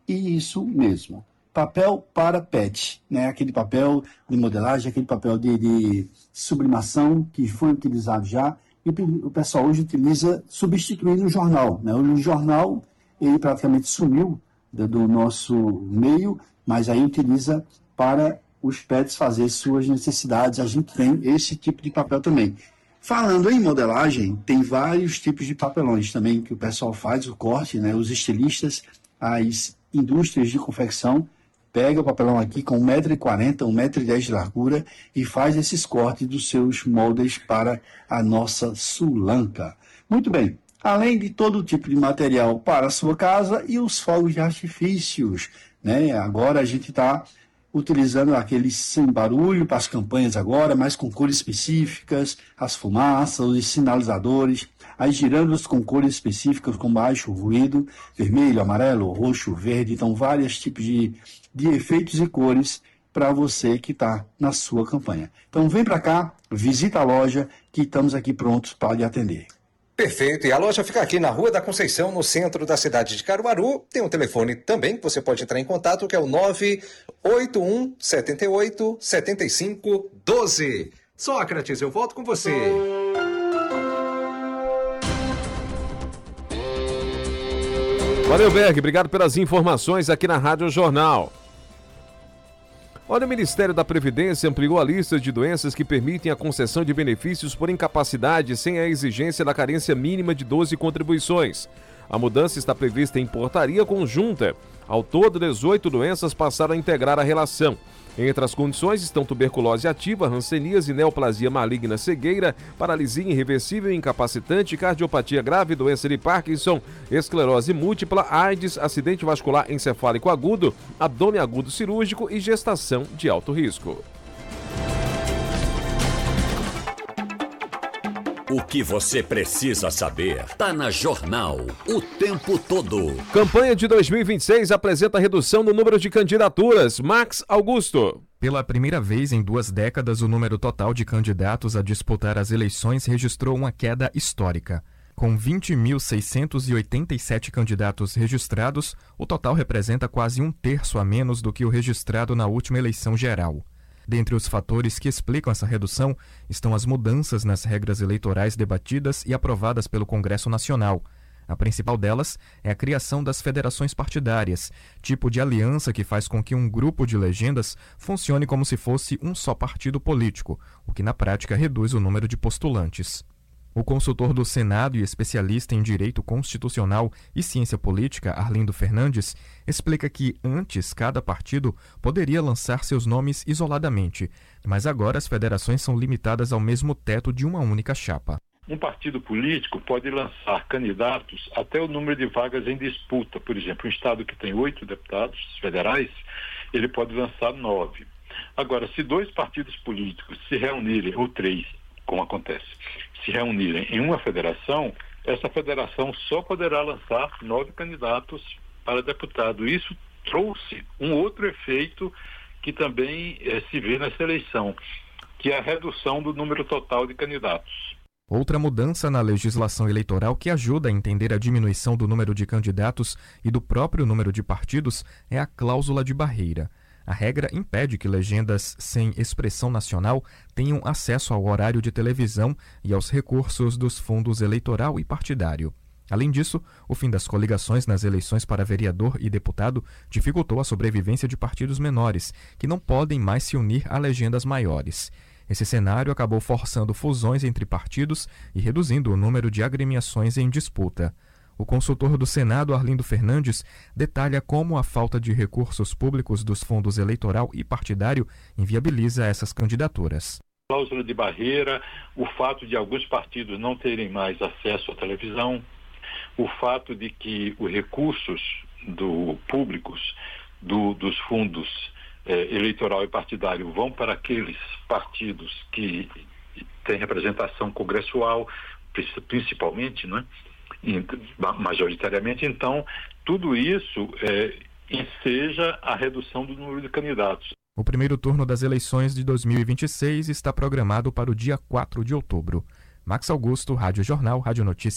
Isso mesmo. Papel para PET, né? Aquele papel de modelagem, aquele papel de sublimação que foi utilizado já, e o pessoal hoje utiliza substituindo o jornal, né? O jornal, ele praticamente sumiu do nosso meio, mas aí utiliza para os PETs fazer suas necessidades. A gente tem esse tipo de papel também. Falando em modelagem, tem vários tipos de papelões também que o pessoal faz, o corte, né? Os estilistas, as indústrias de confecção, pega o papelão aqui com 1,40 m, 1,10 m de largura e faz esses cortes dos seus moldes para a nossa Sulanca. Muito bem, além de todo tipo de material para a sua casa e os fogos de artifícios, né? Agora a gente está utilizando aqueles sem barulho para as campanhas agora, mas com cores específicas, as fumaças, os sinalizadores, as girandas com cores específicas, com baixo ruído, vermelho, amarelo, roxo, verde, então vários tipos de efeitos e cores para você que está na sua campanha. Então vem para cá, visita a loja, que estamos aqui prontos para lhe atender. Perfeito, e a loja fica aqui na Rua da Conceição, no centro da cidade de Caruaru. Tem um telefone também que você pode entrar em contato, que é o 981 78 75 12. Sócrates, eu volto com você. Valeu, Berg, obrigado pelas informações aqui na Rádio Jornal. Olha, o Ministério da Previdência ampliou a lista de doenças que permitem a concessão de benefícios por incapacidade sem a exigência da carência mínima de 12 contribuições. A mudança está prevista em portaria conjunta. Ao todo, 18 doenças passaram a integrar a relação. Entre as condições estão tuberculose ativa, hanseníase, neoplasia maligna, cegueira, paralisia irreversível, incapacitante, cardiopatia grave, doença de Parkinson, esclerose múltipla, AIDS, acidente vascular encefálico agudo, abdômen agudo cirúrgico e gestação de alto risco. O que você precisa saber está na Jornal o tempo todo. Campanha de 2026 apresenta redução no número de candidaturas. Max Augusto. Pela primeira vez em 2 décadas, o número total de candidatos a disputar as eleições registrou uma queda histórica. Com 20.687 candidatos registrados, o total representa quase 1/3 a menos do que o registrado na última eleição geral. Dentre os fatores que explicam essa redução estão as mudanças nas regras eleitorais debatidas e aprovadas pelo Congresso Nacional. A principal delas é a criação das federações partidárias, tipo de aliança que faz com que um grupo de legendas funcione como se fosse um só partido político, o que na prática reduz o número de postulantes. O consultor do Senado e especialista em Direito Constitucional e Ciência Política, Arlindo Fernandes, explica que antes cada partido poderia lançar seus nomes isoladamente, mas agora as federações são limitadas ao mesmo teto de uma única chapa. Um partido político pode lançar candidatos até o número de vagas em disputa. Por exemplo, um estado que tem 8 deputados federais, ele pode lançar 9. Agora, se 2 partidos políticos se reunirem, ou 3, como acontece, se reunirem em uma federação, essa federação só poderá lançar 9 candidatos para deputado. Isso trouxe um outro efeito que também se vê nessa eleição, que é a redução do número total de candidatos. Outra mudança na legislação eleitoral que ajuda a entender a diminuição do número de candidatos e do próprio número de partidos é a cláusula de barreira. A regra impede que legendas sem expressão nacional tenham acesso ao horário de televisão e aos recursos dos fundos eleitoral e partidário. Além disso, o fim das coligações nas eleições para vereador e deputado dificultou a sobrevivência de partidos menores, que não podem mais se unir a legendas maiores. Esse cenário acabou forçando fusões entre partidos e reduzindo o número de agremiações em disputa. O consultor do Senado, Arlindo Fernandes, detalha como a falta de recursos públicos dos fundos eleitoral e partidário inviabiliza essas candidaturas. Cláusula de barreira, o fato de alguns partidos não terem mais acesso à televisão, o fato de que os recursos públicos dos fundos eleitoral e partidário vão para aqueles partidos que têm representação congressual, principalmente, né? Majoritariamente. Então, tudo isso enseja a redução do número de candidatos. O primeiro turno das eleições de 2026 está programado para o dia 4 de outubro. Max Augusto, Rádio Jornal, Rádio Notícias.